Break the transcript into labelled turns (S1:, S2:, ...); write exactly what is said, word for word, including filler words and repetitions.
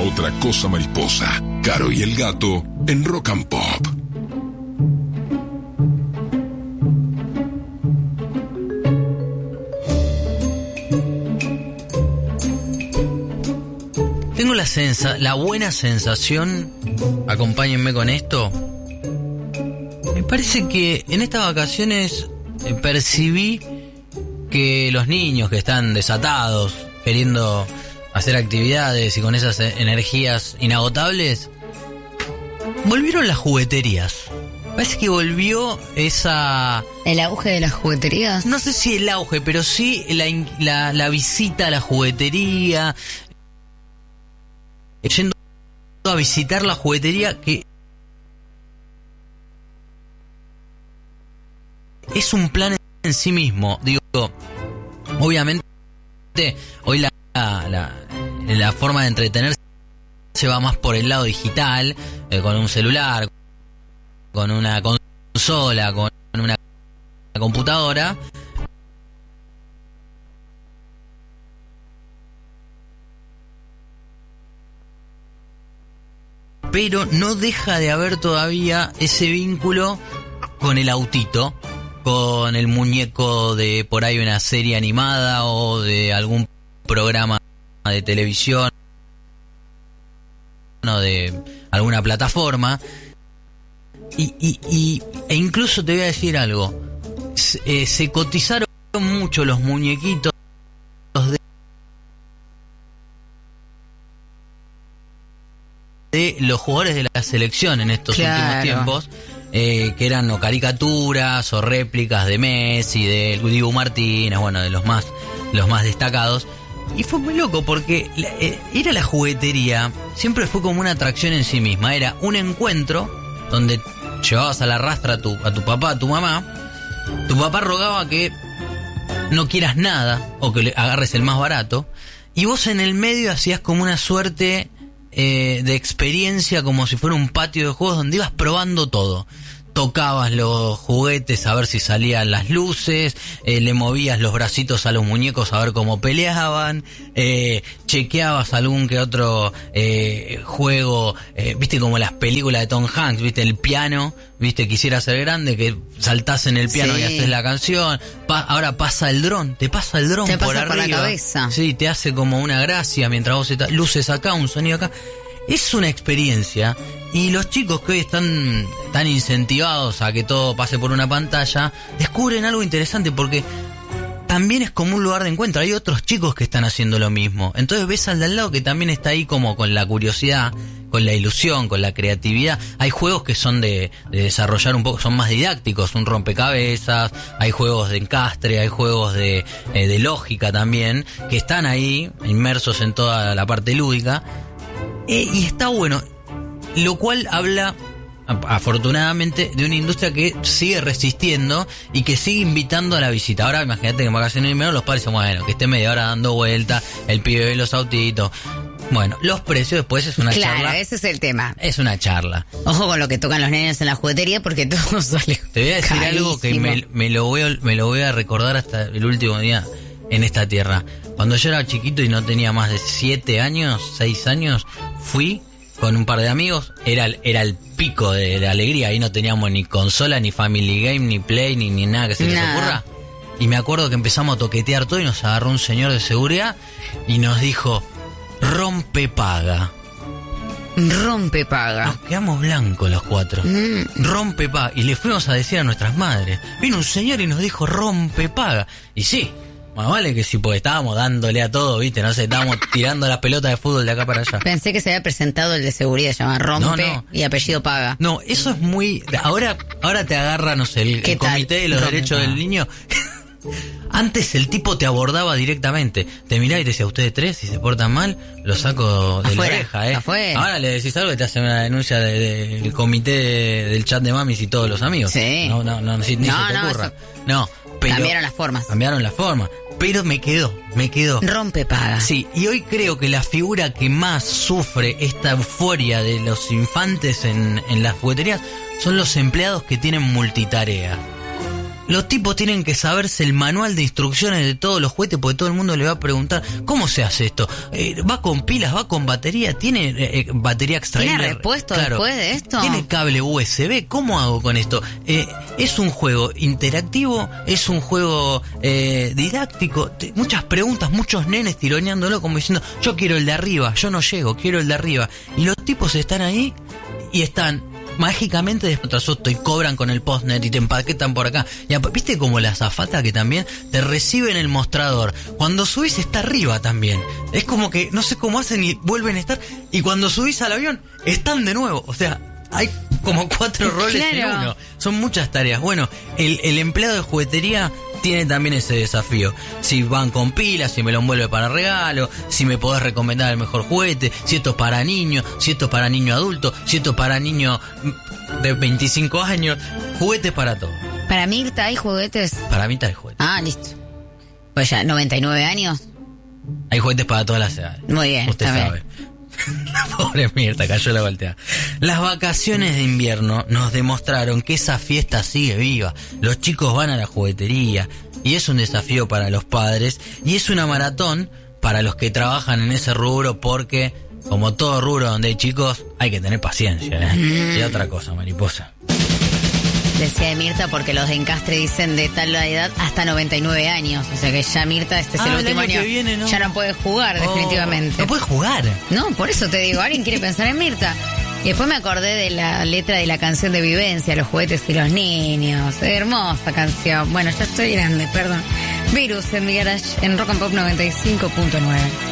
S1: otra cosa mariposa. Caro y el gato en Rock and Pop.
S2: Tengo la sensa, la buena sensación, acompáñenme con esto. Me parece que en estas vacaciones eh, percibí que los niños que están desatados, queriendo hacer actividades y con esas energías inagotables, volvieron las jugueterías. Parece que volvió esa...
S3: ¿El auge de las jugueterías?
S2: No sé si el auge, pero sí la, la, la visita a la juguetería, yendo a visitar la juguetería, que es un plan en sí mismo. Digo, obviamente hoy la, la, la forma de entretenerse va más por el lado digital, eh, con un celular, con una consola, con una computadora. Pero no deja de haber todavía ese vínculo con el autito, con el muñeco de por ahí una serie animada o de algún programa de televisión o de alguna plataforma. Y, y, y e incluso te voy a decir algo, se, eh, se cotizaron mucho los muñequitos de, de los jugadores de la selección en estos
S3: claro.
S2: últimos tiempos, eh, que eran o caricaturas o réplicas de Messi, de Dibu Martínez, bueno, de los más los más destacados. Y fue muy loco porque la, eh, era la juguetería, siempre fue como una atracción en sí misma, era un encuentro donde llevabas a la rastra a tu, a tu papá, a tu mamá. Tu papá rogaba que no quieras nada o que le agarres el más barato, y vos en el medio hacías como una suerte eh, de experiencia, como si fuera un patio de juegos donde ibas probando todo. Tocabas los juguetes a ver si salían las luces, eh, le movías los bracitos a los muñecos a ver cómo peleaban, eh, chequeabas algún que otro eh, juego, eh, viste como las películas de Tom Hanks, viste el piano, viste quisiera ser grande, que saltás en el piano sí. y haces la canción. Pa- ahora pasa el dron, te pasa el dron por arriba,
S3: por la cabeza.
S2: Sí, te hace como una gracia mientras vos estás, luces acá, un sonido acá. Es una experiencia, y los chicos que hoy están tan incentivados a que todo pase por una pantalla descubren algo interesante, porque también es como un lugar de encuentro. Hay otros chicos que están haciendo lo mismo, entonces ves al de al lado que también está ahí como con la curiosidad, con la ilusión, con la creatividad. Hay juegos que son de, de desarrollar un poco, son más didácticos, un rompecabezas, hay juegos de encastre, hay juegos de, eh, de lógica también, que están ahí inmersos en toda la parte lúdica. Eh, y está bueno, lo cual habla afortunadamente de una industria que sigue resistiendo y que sigue invitando a la visita. Ahora imagínate que en vacaciones de invierno los padres dicen, bueno, que esté media hora dando vuelta, el pibe ve los autitos. Bueno, los precios después es una
S3: claro,
S2: charla.
S3: Claro, ese es el tema.
S2: Es una charla.
S3: Ojo con lo que tocan los nenes en la juguetería, porque todo sale
S2: Te voy a decir
S3: carísimo.
S2: algo que me, me, lo voy a, me lo voy a recordar hasta el último día en esta tierra. Cuando yo era chiquito y no tenía más de siete años, seis años, fui con un par de amigos, era, era el pico de la alegría, ahí no teníamos ni consola, ni Family Game, ni Play, ni, ni nada que se les
S3: Nada.
S2: ocurra. Y me acuerdo que empezamos a toquetear todo y nos agarró un señor de seguridad y nos dijo, rompe paga.
S3: Rompe paga.
S2: Nos quedamos blancos los cuatro.
S3: Mm.
S2: Rompe paga. Y le fuimos a decir a nuestras madres. Vino un señor y nos dijo rompe paga. Y sí, más vale que sí, porque estábamos dándole a todo, ¿viste? No sé, estábamos tirando las pelotas de fútbol de acá para allá.
S3: Pensé que se había presentado el de seguridad, se llama Rompe
S2: No, no.
S3: y apellido Paga.
S2: No, eso es muy... Ahora ahora te agarra, no sé, el,
S3: ¿Qué
S2: el
S3: tal?
S2: Comité de los
S3: Rompe
S2: Derechos
S3: paga.
S2: del Niño. Antes el tipo te abordaba directamente. Te miraba y te decía, ustedes tres, si se portan mal, lo saco de
S3: Afuera,
S2: la oreja, ¿eh?
S3: afuera.
S2: Ahora le decís algo y te hacen una denuncia de- de- del comité de- del chat de mamis y todos los amigos.
S3: Sí.
S2: No, no, no, si- ni
S3: No,
S2: se te
S3: no,
S2: ocurra.
S3: eso-
S2: No, pero...
S3: Cambiaron las formas.
S2: Cambiaron la forma. Pero me quedó, me quedó.
S3: Rompe Paga.
S2: Sí, y hoy creo que la figura que más sufre esta euforia de los infantes en, en las jugueterías son los empleados que tienen multitarea. los tipos tienen que saberse el manual de instrucciones de todos los juguetes, porque todo el mundo le va a preguntar, ¿cómo se hace esto? Eh, ¿Va con pilas? ¿Va con batería? ¿Tiene eh, batería extraíble?
S3: ¿Tiene repuesto
S2: claro.
S3: después de esto?
S2: ¿Tiene cable U S B? ¿Cómo hago con esto? Eh, es un juego interactivo, es un juego eh, didáctico, te, muchas preguntas, muchos nenes tironeándolo como diciendo, yo quiero el de arriba, yo no llego, quiero el de arriba. Y los tipos están ahí y están mágicamente descontrazoto y cobran con el postnet y te empaquetan por acá. Y viste como la azafata que también te recibe en el mostrador. Cuando subís está arriba también. Es como que no sé cómo hacen y vuelven a estar. Y cuando subís al avión están de nuevo. O sea, hay como cuatro roles
S3: claro.
S2: en uno. Son muchas tareas. Bueno, el, el empleado de juguetería tiene también ese desafío. Si van con pilas, si me lo envuelve para regalo, si me podés recomendar el mejor juguete, si esto es para niños, si esto es para niño adulto, si esto es para niño de veinticinco años. Juguetes para todo.
S3: Para Mirta hay juguetes.
S2: Para mí hay juguetes.
S3: Ah, listo. Pues ya, noventa y nueve años.
S2: Hay juguetes para todas las edades.
S3: Muy bien.
S2: Usted
S3: está
S2: sabe.
S3: bien.
S2: La pobre Mirta, cayó la volteada. Las vacaciones de invierno nos demostraron que esa fiesta sigue viva. Los chicos van a la juguetería y es un desafío para los padres y es una maratón para los que trabajan en ese rubro, porque como todo rubro donde hay chicos hay que tener paciencia, ¿eh? Mm. Y otra cosa, mariposa.
S3: Decía de Mirta porque los de Encastre dicen de tal edad hasta noventa y nueve años. O sea que ya Mirta, este es
S2: ah,
S3: el último
S2: el año.
S3: año.
S2: Que viene, ¿no?
S3: Ya no puede jugar, oh, definitivamente.
S2: No puede jugar.
S3: No, por eso te digo, alguien quiere pensar en Mirta. Y después me acordé de la letra de la canción de Vivencia, Los juguetes y los niños. Hermosa canción. Bueno, ya estoy grande, perdón. Virus en mi garage en Rock and Pop noventa y cinco punto nueve.